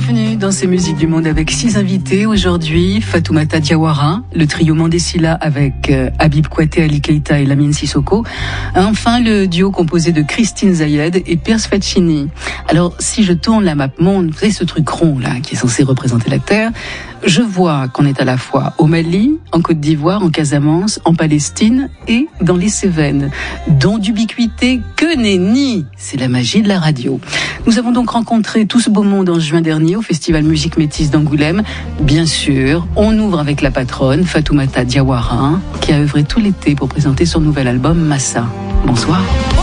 Bienvenue dans ces musiques du monde avec 6 invités. Aujourd'hui, Fatoumata Diawara, le trio Mandesila avec Habib Kouyaté, Ali Keita et Lamine Sissoko. Enfin, le duo composé de Christine Zayed et Pierce Faccini. Alors, si je tourne la map monde, vous savez ce truc rond là qui est censé représenter la Terre, je vois qu'on est à la fois au Mali, en Côte d'Ivoire, en Casamance, en Palestine et dans les Cévennes. Don d'ubiquité que nenni, c'est la magie de la radio. Nous avons donc rencontré tout ce beau monde en juin dernier au Festival Musique Métisse d'Angoulême. Bien sûr, on ouvre avec la patronne Fatoumata Diawara, qui a œuvré tout l'été pour présenter son nouvel album Massa. Bonsoir.